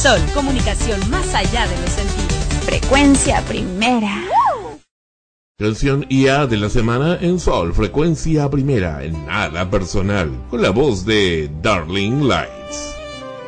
Sol, comunicación más allá de los sentidos. Frecuencia Primera. Canción IA de la semana en Sol, Frecuencia Primera, en Nada Personal, con la voz de Darling Light.